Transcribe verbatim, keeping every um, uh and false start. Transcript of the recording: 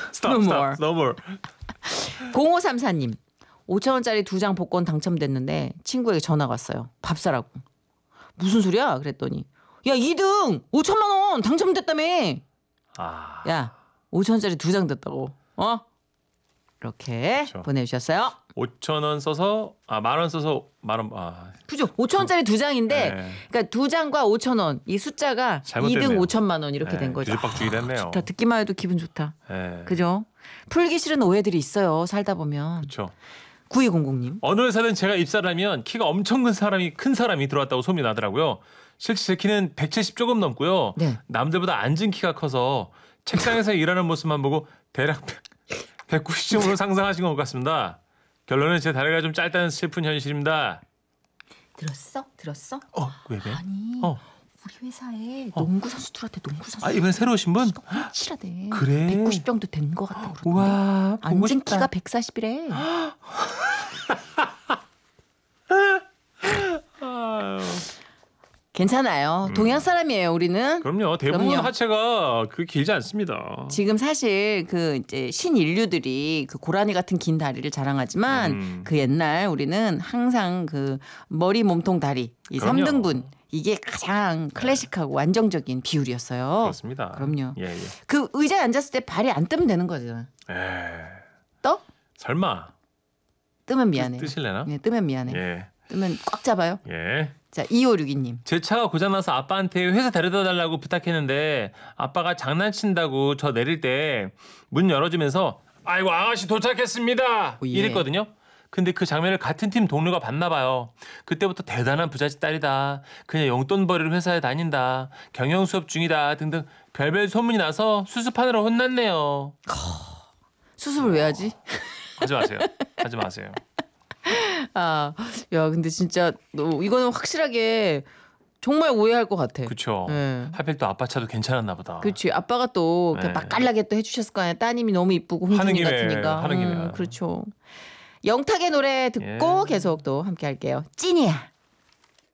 스톱, No 스톱, more. no more. 공오삼사님. 오천 원짜리 두 장 복권 당첨됐는데 친구에게 전화가 왔어요. 밥 사라고. 무슨 소리야? 그랬더니 야 이 등 오천만 원 당첨됐다며. 아, 야 오천 원짜리 두 장 됐다고. 어? 이렇게 그렇죠. 보내주셨어요. 오천 원 써서 아 만 원 써서 만 원. 아, 그죠? 오천 원짜리 두 장인데 네. 그러니까 두 장과 오천 원 이 숫자가 잘못됐네요. 이 등 오천만 원 이렇게 네, 된 거죠. 뒤집박죽이 됐네요. 좋다. 듣기만 해도 기분 좋다. 네. 그죠? 풀기 싫은 오해들이 있어요. 살다 보면. 그렇죠. 구이공공님. 어느 회사든 제가 입사를 하면 키가 엄청 큰 사람이 큰 사람이 들어왔다고 소문이 나더라고요. 실제 제 키는 백칠십 조금 넘고요. 네. 남들보다 앉은 키가 커서 책상에서 일하는 모습만 보고 대략 백구십 점으로 상상하신 것 같습니다. 결론은 제 다리가 좀 짧다는 슬픈 현실입니다. 들었어? 들었어? 어, 왜 그래? 아니 어. 우리 회사에 농구 선수들한테 농구 선수 아, 이번에 새로 오신 분? 확실하대. 그래? 백구십 정도 된 것 같다고 그러던데. 우와, 보고 앉은 싶다. 키가 백사십이래. 아유. 괜찮아요. 동양 사람이에요, 우리는. 그럼요. 대부분 그럼요. 하체가 그 길지 않습니다. 지금 사실 그 이제 신인류들이 그 고라니 같은 긴 다리를 자랑하지만 음. 그 옛날 우리는 항상 그 머리 몸통 다리 이 그럼요. 삼 등분 이게 가장 클래식하고 안정적인 비율이었어요. 그렇습니다. 그럼요. 예, 예. 그 의자에 앉았을 때 발이 안 뜨면 되는 거죠. 에 떠? 설마 뜨면 미안해. 뜨실래나? 네, 뜨면 미안해. 예. 뜨면 꽉 잡아요. 예. 자, 이오육이님. 제 차가 고장나서 아빠한테 회사 데려다 달라고 부탁했는데 아빠가 장난친다고 저 내릴 때 문 열어주면서 아이고 아가씨 도착했습니다 오, 예. 이랬거든요. 근데 그 장면을 같은 팀 동료가 봤나 봐요. 그때부터 대단한 부잣집 딸이다. 그냥 용돈 벌이로 회사에 다닌다. 경영 수업 중이다 등등 별별 소문이 나서 수습하느라 혼났네요. 수습을 왜 하지? 하지 마세요. 하지 마세요. 아, 야, 근데 진짜 너 이거는 확실하게 정말 오해할 것 같아. 그렇죠. 네. 하필 또 아빠 차도 괜찮았나 보다. 그렇지. 아빠가 또 네. 맛깔나게 또 해주셨을 거 아니야. 따님이 너무 이쁘고 하는 홍준이 김에, 같으니까. 하는 김에. 음, 그렇죠. 영탁의 노래 듣고 예. 계속 또 함께 할게요. 찐이야.